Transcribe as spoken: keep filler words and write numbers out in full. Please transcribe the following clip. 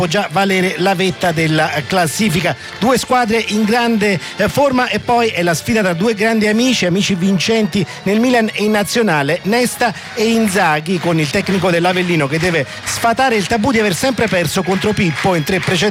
può già valere la vetta della classifica. Due squadre in grande eh, forma e poi è la sfida tra due grandi amici, amici vincenti nel Milan e in nazionale, Nesta e Inzaghi, con il tecnico dell'Avellino che deve sfatare il tabù di aver sempre perso contro Pippo in tre precedenti